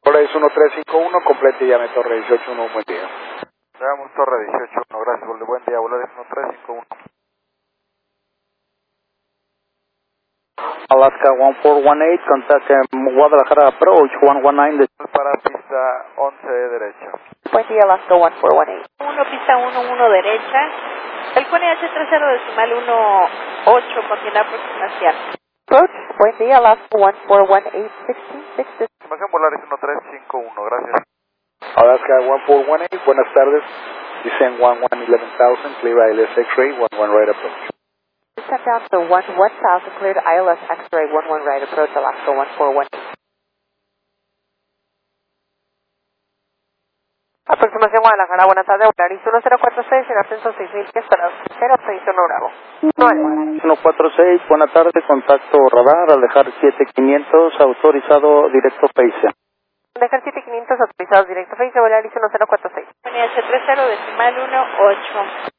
Torres 1351, complete y llame Torre 181, buen día. Veamos Torre 181, gracias, buen día, Volaris 1351. Alaska 1418, contact Guadalajara approach 119. Para pista 11 derecha. Buen día, Alaska 1418. 1, pista 11 derecha. El QNH 30 decimal 18, continúa aproximación. Approach, buen día, Alaska 1418, 16. Estimación Volaris 1351, gracias. Alaska 1418, buenas tardes. Descend 111000, clear ILS X-ray, 11 right approach. Descend down to 1000, cleared ILS X-ray, 11 right approach, Alaska 1418. Aproximación Guadalajara, buenas tardes, Volaris 1046, en ascenso 6000 para 061 Bravo. 146, buenas tardes, contacto radar, alejar 7500, autorizado directo Face. Dejar 7500 autorizados directo Face, Volaris 1046. QNH 30 decimal 18.